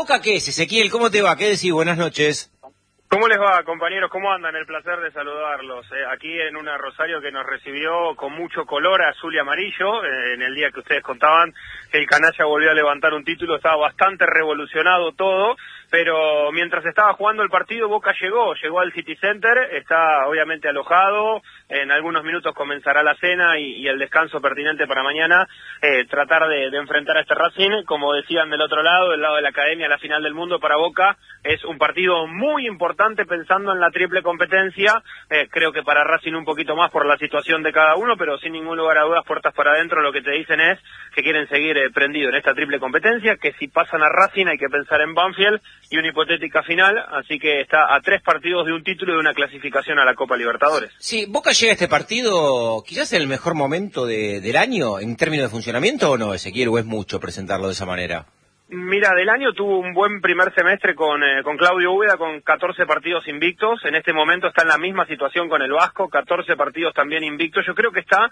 Boca qué es, Ezequiel? ¿Cómo te va? ¿Qué decís? Buenas noches. ¿Cómo les va, compañeros? ¿Cómo andan? El placer de saludarlos. Aquí en una Rosario que nos recibió con mucho color azul y amarillo. En el día que ustedes contaban que el canalla volvió a levantar un título, estaba bastante revolucionado todo. Pero mientras estaba jugando el partido, Boca llegó al City Center, está obviamente alojado, en algunos minutos comenzará la cena y el descanso pertinente para mañana, tratar de enfrentar a este Racing. Como decían del otro lado, del lado de la academia, la final del mundo para Boca es un partido muy importante pensando en la triple competencia, creo que para Racing un poquito más por la situación de cada uno, pero sin ningún lugar a dudas, puertas para adentro, lo que te dicen es que quieren seguir prendido en esta triple competencia, que si pasan a Racing hay que pensar en Banfield y una hipotética final, así que está a 3 partidos de un título y de una clasificación a la Copa Libertadores. Sí, ¿Boca llega a este partido quizás en el mejor momento del año en términos de funcionamiento o no, Ezequiel, o es mucho presentarlo de esa manera? Mira, del año tuvo un buen primer semestre con Claudio Úbeda, con 14 partidos invictos. En este momento está en la misma situación con el Vasco, 14 partidos también invictos. Yo creo que está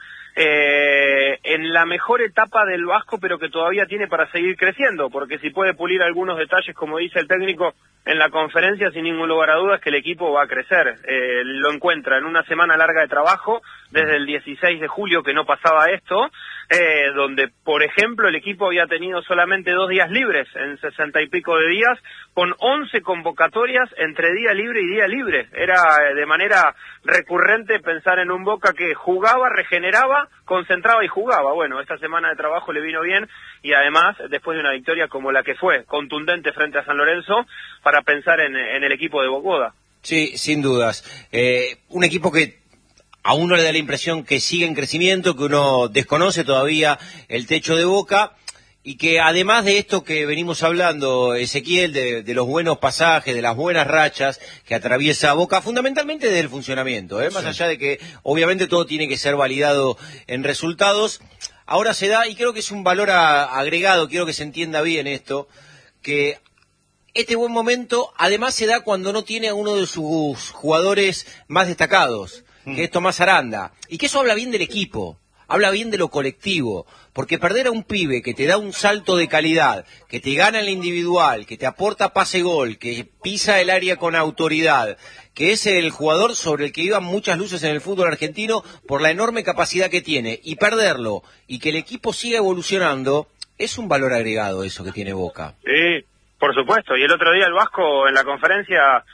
en la mejor etapa del Vasco, pero que todavía tiene para seguir creciendo, porque si puede pulir algunos detalles, como dice el técnico en la conferencia, sin ningún lugar a dudas que el equipo va a crecer. Lo encuentra en una semana larga de trabajo, desde el 16 de julio que no pasaba esto, donde, por ejemplo, el equipo había tenido solamente 2 días libres en 60 y pico de días, con 11 convocatorias entre día libre y día libre. Era de manera recurrente pensar en un Boca que jugaba, regeneraba, concentraba y jugaba. Bueno, esta semana de trabajo le vino bien y además, después de una victoria como la que fue, contundente frente a San Lorenzo, para pensar en el equipo de Boca. Sí, sin dudas. Un equipo que a uno le da la impresión que sigue en crecimiento, que uno desconoce todavía el techo de Boca, y que además de esto que venimos hablando, Ezequiel, de los buenos pasajes, de las buenas rachas que atraviesa Boca, fundamentalmente del funcionamiento, más Sí. allá de que obviamente todo tiene que ser validado en resultados, ahora se da, y creo que es un valor agregado, quiero que se entienda bien esto, que este buen momento además se da cuando no tiene a uno de sus jugadores más destacados, que es Tomás Aranda, y que eso habla bien del equipo, habla bien de lo colectivo, porque perder a un pibe que te da un salto de calidad, que te gana en la individual, que te aporta pase-gol, que pisa el área con autoridad, que es el jugador sobre el que iban muchas luces en el fútbol argentino por la enorme capacidad que tiene, y perderlo, y que el equipo siga evolucionando, es un valor agregado eso que tiene Boca. Sí, por supuesto, y el otro día el Vasco en la conferencia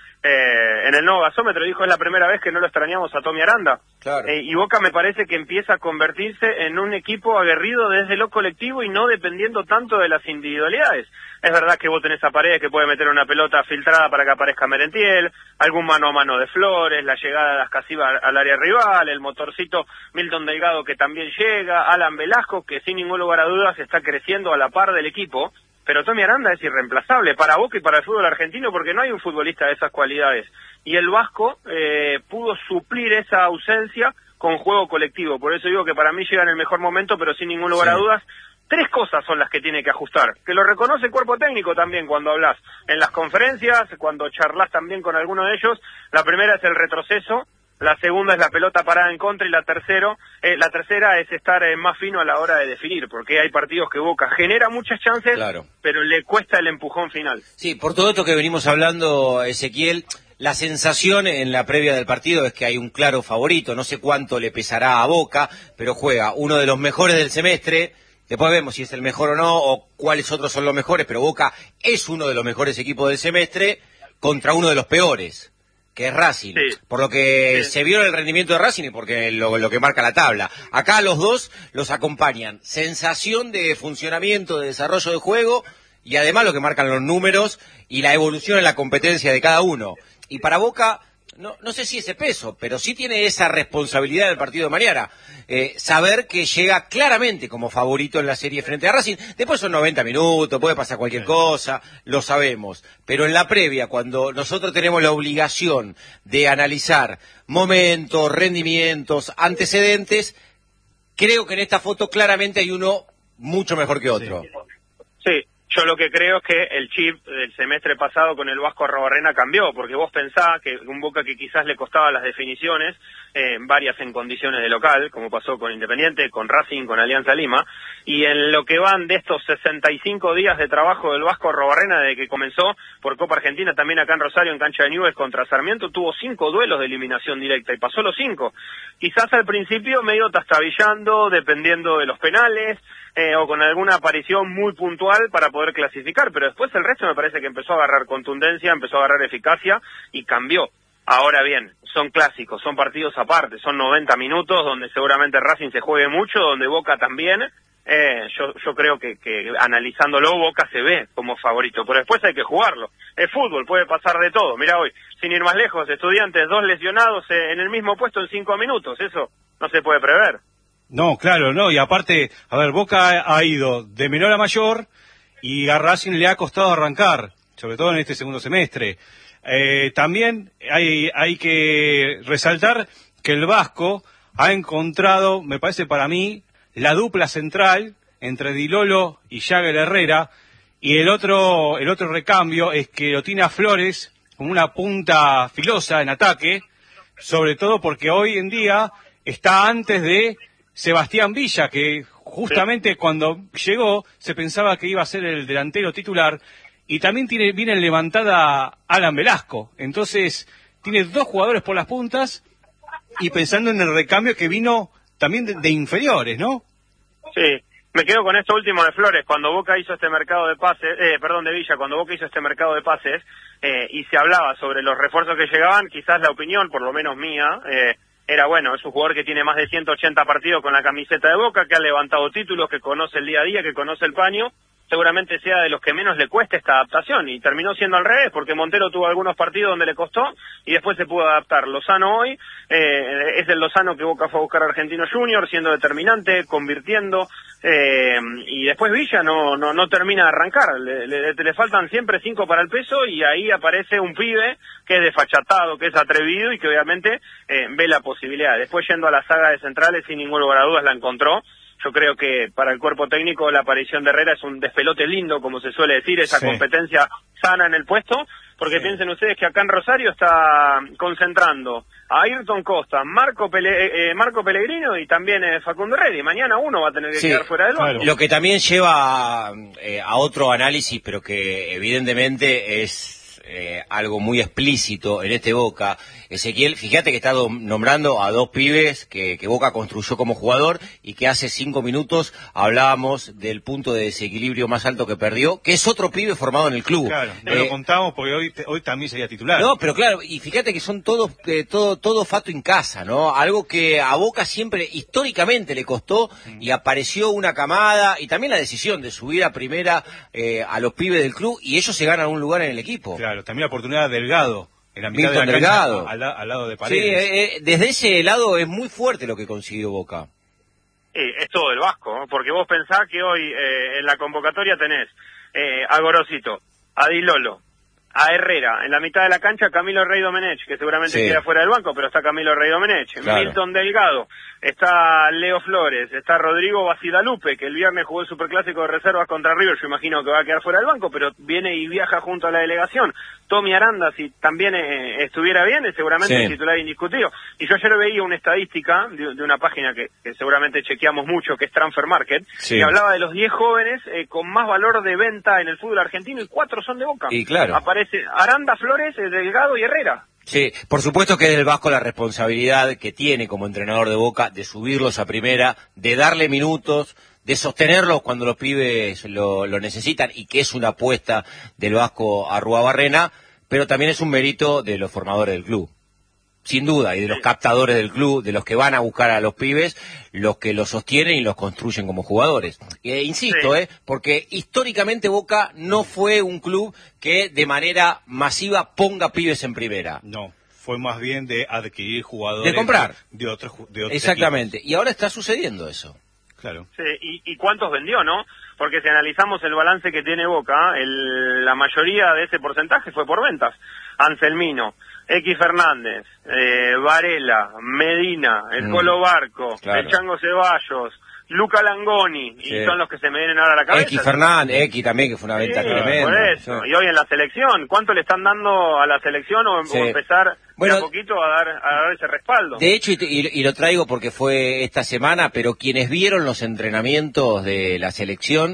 en el nuevo gasómetro dijo: es la primera vez que no lo extrañamos a Tommy Aranda. Claro. Y Boca me parece que empieza a convertirse en un equipo aguerrido desde lo colectivo y no dependiendo tanto de las individualidades. Es verdad que vos tenés a Paredes que puede meter una pelota filtrada para que aparezca Merentiel, algún mano a mano de Flores, la llegada de las Casivas al área rival, el motorcito Milton Delgado que también llega, Alan Velasco que sin ningún lugar a dudas está creciendo a la par del equipo. Pero Tommy Aranda es irreemplazable para Boca y para el fútbol argentino porque no hay un futbolista de esas cualidades. Y el Vasco pudo suplir esa ausencia con juego colectivo. Por eso digo que para mí llega en el mejor momento, pero sin ningún lugar a dudas. 3 cosas son las que tiene que ajustar, que lo reconoce el cuerpo técnico también cuando hablas en las conferencias, cuando charlas también con alguno de ellos. La primera es el retroceso, la segunda es la pelota parada en contra y la tercera es estar más fino a la hora de definir, porque hay partidos que Boca genera muchas chances, Claro, pero le cuesta el empujón final. Sí, por todo esto que venimos hablando, Ezequiel, la sensación en la previa del partido es que hay un claro favorito, no sé cuánto le pesará a Boca, pero juega uno de los mejores del semestre. Después vemos si es el mejor o no, o cuáles otros son los mejores, pero Boca es uno de los mejores equipos del semestre contra uno de los peores, que es Racing. Sí. Por lo que se vio en el rendimiento de Racing y porque lo que marca la tabla. Acá los dos los acompañan sensación de funcionamiento, de desarrollo de juego, y además lo que marcan los números y la evolución en la competencia de cada uno. Y para Boca, no sé si ese peso, pero sí tiene esa responsabilidad del partido de mañana. Saber que llega claramente como favorito en la serie frente a Racing. Después son 90 minutos, puede pasar cualquier cosa, lo sabemos. Pero en la previa, cuando nosotros tenemos la obligación de analizar momentos, rendimientos, antecedentes, creo que en esta foto claramente hay uno mucho mejor que otro. Sí, Yo lo que creo es que el chip del semestre pasado con el Vasco Arruabarrena cambió, porque vos pensás que un Boca que quizás le costaba las definiciones, varias en condiciones de local, como pasó con Independiente, con Racing, con Alianza Lima, y en lo que van de estos 65 días de trabajo del Vasco Arruabarrena desde que comenzó por Copa Argentina, también acá en Rosario, en cancha de Newell's contra Sarmiento, tuvo 5 duelos de eliminación directa y pasó los 5. Quizás al principio medio trastabillando, dependiendo de los penales, o con alguna aparición muy puntual para poder clasificar, pero después el resto me parece que empezó a agarrar contundencia, empezó a agarrar eficacia y cambió. Ahora bien, son clásicos, son partidos aparte, son 90 minutos donde seguramente Racing se juegue mucho, donde Boca también. Yo creo que analizándolo Boca se ve como favorito, pero después hay que jugarlo. Es fútbol, puede pasar de todo. Mira hoy, sin ir más lejos, Estudiantes, 2 lesionados en el mismo puesto en 5 minutos, eso no se puede prever. No, claro, no, y aparte, a ver, Boca ha ido de menor a mayor y a Racing le ha costado arrancar, sobre todo en este segundo semestre. También hay que resaltar que el Vasco ha encontrado, me parece para mí, la dupla central entre Di Lolo y Jagger Herrera, y el otro recambio es que lo tiene a Flores como una punta filosa en ataque, sobre todo porque hoy en día está antes de Sebastián Villa, que justamente cuando llegó se pensaba que iba a ser el delantero titular, y también viene levantada Alan Velasco, entonces tiene 2 jugadores por las puntas, y pensando en el recambio que vino también de inferiores, ¿no? Sí, me quedo con esto último de Flores. Cuando Boca hizo este mercado de pases, de Villa, cuando Boca hizo este mercado de pases, y se hablaba sobre los refuerzos que llegaban, quizás la opinión, por lo menos mía, era bueno, es un jugador que tiene más de 180 partidos con la camiseta de Boca, que ha levantado títulos, que conoce el día a día, que conoce el paño, seguramente sea de los que menos le cueste esta adaptación, y terminó siendo al revés, porque Montero tuvo algunos partidos donde le costó, y después se pudo adaptar. Lozano hoy, es el Lozano que Boca fue a buscar a Argentino Junior, siendo determinante, convirtiendo, y después Villa no termina de arrancar, le faltan siempre 5 para el peso, y ahí aparece un pibe que es desfachatado, que es atrevido, y que obviamente ve la posibilidad. Después, yendo a la saga de centrales, sin ningún lugar a dudas la encontró. Yo creo que para el cuerpo técnico la aparición de Herrera es un despelote lindo, como se suele decir, esa competencia sana en el puesto, porque piensen ustedes que acá en Rosario está concentrando a Ayrton Costa, Marco Pellegrino y también Facundo Heredia. Mañana uno va a tener que quedar fuera del banco. Lo que también lleva a otro análisis, pero que evidentemente es algo muy explícito en este Boca. Ezequiel, fíjate que está nombrando a 2 pibes que Boca construyó como jugador y que hace 5 minutos hablábamos del punto de desequilibrio más alto que perdió, que es otro pibe formado en el club. Claro, no lo contamos porque hoy también sería titular. No, pero claro, y fíjate que son todos todo fato en casa, ¿no? Algo que a Boca siempre históricamente le costó, y apareció una camada, y también la decisión de subir a primera a los pibes del club, y ellos se ganan un lugar en el equipo. Claro, también la oportunidad de Delgado, en la mitad Milton de la cancha, Delgado, al lado de Paredes. Sí, desde ese lado es muy fuerte lo que consiguió Boca. Es todo el Vasco, ¿no? Porque vos pensás que hoy en la convocatoria tenés a Gorosito, a Di Lolo, a Herrera, en la mitad de la cancha Camilo Rey Domenech, que seguramente queda fuera del banco, pero está Camilo Rey Domenech, claro. Milton Delgado, está Leo Flores, está Rodrigo Basidalupe, que el viernes jugó el Superclásico de reservas contra River, yo imagino que va a quedar fuera del banco, pero viene y viaja junto a la delegación. Tommy Aranda, si también estuviera bien, es seguramente titular indiscutido. Y yo ayer veía una estadística de una página que seguramente chequeamos mucho, que es Transfer Market, que hablaba de los 10 jóvenes con más valor de venta en el fútbol argentino, y 4 son de Boca. Y claro. Aparece Aranda, Flores, Delgado y Herrera. Sí, por supuesto que es del Vasco la responsabilidad que tiene como entrenador de Boca de subirlos a primera, de darle minutos, de sostenerlos cuando los pibes lo necesitan, y que es una apuesta del Vasco Arruabarrena, pero también es un mérito de los formadores del club. Sin duda, y de los captadores del club, de los que van a buscar a los pibes, los que los sostienen y los construyen como jugadores. Insisto, porque históricamente Boca no fue un club que de manera masiva ponga pibes en primera. No, fue más bien de adquirir jugadores. De comprar. De otros Exactamente, equipos. Y ahora está sucediendo eso. Claro. Sí, y cuántos vendió, ¿no? Porque si analizamos el balance que tiene Boca, la mayoría de ese porcentaje fue por ventas. Anselmino, X Fernández, Varela, Medina, el Colo Barco, el Chango Ceballos, Luca Langoni, y son los que se me vienen ahora a la cabeza. X Fernández, X también, que fue una venta tremenda. Por eso. Y hoy en la selección, ¿cuánto le están dando a la selección o empezar de a poquito a dar ese respaldo? De hecho, y lo traigo porque fue esta semana, pero quienes vieron los entrenamientos de la selección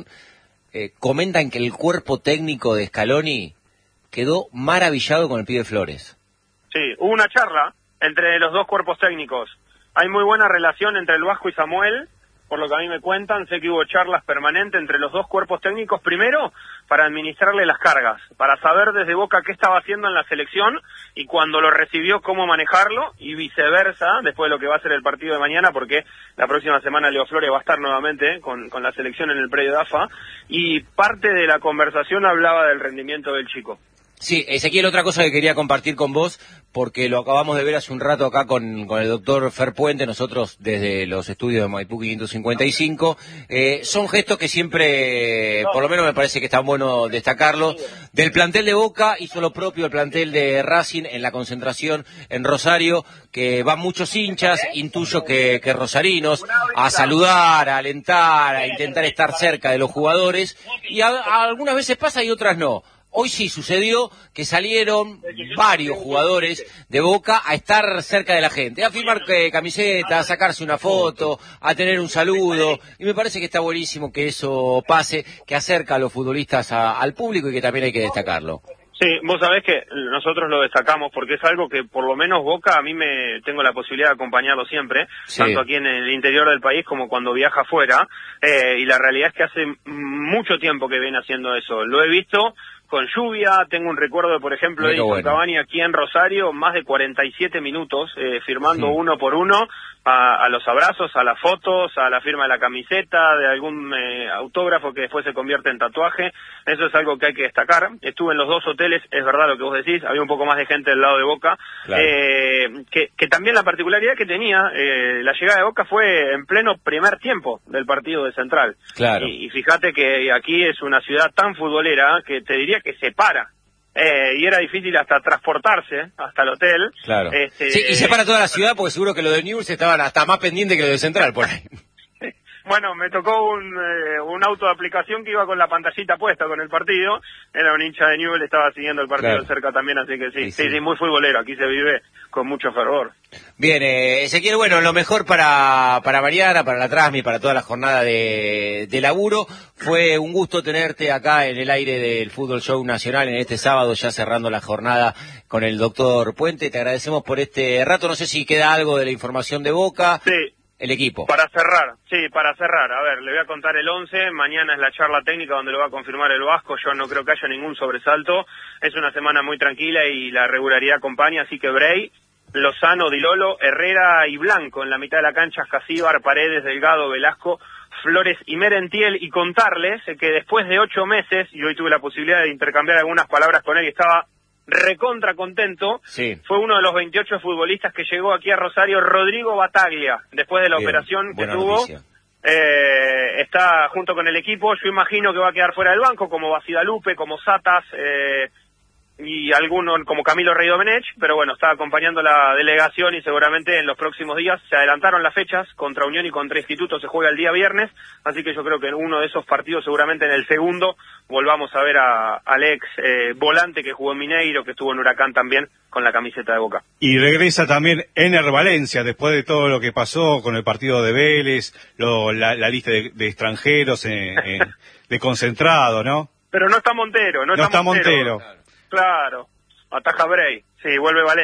comentan que el cuerpo técnico de Scaloni quedó maravillado con el pibe Flores. Sí, hubo una charla entre los dos cuerpos técnicos. Hay muy buena relación entre el Vasco y Samuel, por lo que a mí me cuentan. Sé que hubo charlas permanentes entre los dos cuerpos técnicos, primero para administrarle las cargas, para saber desde Boca qué estaba haciendo en la selección y cuando lo recibió cómo manejarlo, y viceversa, después de lo que va a ser el partido de mañana, porque la próxima semana Leo Flores va a estar nuevamente con la selección en el predio de AFA, y parte de la conversación hablaba del rendimiento del chico. Sí, Ezequiel, otra cosa que quería compartir con vos, porque lo acabamos de ver hace un rato acá con el doctor Fer Puente, nosotros desde los estudios de Maipú 555, son gestos que siempre, por lo menos me parece que está bueno destacarlo. Del plantel de Boca hizo lo propio el plantel de Racing en la concentración en Rosario, que van muchos hinchas, intuyo que rosarinos, a saludar, a alentar, a intentar estar cerca de los jugadores, y algunas veces pasa y otras no. Hoy sí sucedió que salieron varios jugadores de Boca a estar cerca de la gente, a firmar camisetas, a sacarse una foto, a tener un saludo, y me parece que está buenísimo que eso pase, que acerca a los futbolistas al público y que también hay que destacarlo. Sí, vos sabés que nosotros lo destacamos porque es algo que por lo menos Boca, a mí tengo la posibilidad de acompañarlo siempre, tanto aquí en el interior del país como cuando viaja afuera, y la realidad es que hace mucho tiempo que viene haciendo eso. Lo he visto con lluvia, tengo un recuerdo, por ejemplo, de Edison Cavani aquí en Rosario, más de 47 minutos, firmando uno por uno, a los abrazos, a las fotos, a la firma de la camiseta, de algún autógrafo que después se convierte en tatuaje. Eso es algo que hay que destacar. Estuve en los dos hoteles, es verdad lo que vos decís, había un poco más de gente del lado de Boca, claro. Que también la particularidad que tenía, la llegada de Boca fue en pleno primer tiempo del partido de Central. Claro. Y fíjate que aquí es una ciudad tan futbolera que te diría que se para. Y era difícil hasta transportarse hasta el hotel. Claro. Sí, y se para toda la ciudad porque seguro que los de Newell's estaban hasta más pendientes que los de Central por ahí. Bueno, me tocó un auto de aplicación que iba con la pantallita puesta con el partido. Era un hincha de Newell's, estaba siguiendo el partido cerca también, así que sí, muy futbolero. Aquí se vive con mucho fervor. Bien, Ezequiel, bueno, lo mejor para Mariana, para la Trasmi, para toda la jornada de laburo. Fue un gusto tenerte acá en el aire del Fútbol Show Nacional en este sábado, ya cerrando la jornada con el doctor Puente. Te agradecemos por este rato. No sé si queda algo de la información de Boca. Sí. El equipo. Para cerrar. A ver, le voy a contar el 11. Mañana es la charla técnica donde lo va a confirmar el Vasco. Yo no creo que haya ningún sobresalto. Es una semana muy tranquila y la regularidad acompaña, así que Bray, Lozano, Di Lolo, Herrera y Blanco en la mitad de la cancha, Casíbar, Paredes, Delgado, Velasco, Flores y Merentiel. Y contarles que después de 8 meses, y hoy tuve la posibilidad de intercambiar algunas palabras con él y estaba recontra contento, fue uno de los 28 futbolistas que llegó aquí a Rosario, Rodrigo Bataglia, después de la operación que tuvo. Está junto con el equipo. Yo imagino que va a quedar fuera del banco, como Basidalupe, como Satas, y alguno como Camilo Rey Domenech, pero bueno, está acompañando la delegación y seguramente en los próximos días se adelantaron las fechas. Contra Unión y contra Instituto se juega el día viernes, así que yo creo que en uno de esos partidos, seguramente en el segundo, volvamos a ver al ex volante que jugó en Mineiro, que estuvo en Huracán también con la camiseta de Boca. Y regresa también Ener Valencia después de todo lo que pasó con el partido de Vélez, la lista de extranjeros de concentrado, ¿no? Pero no está Montero, no está Montero. Claro, ataja Bray. Sí, vuelve Valencia.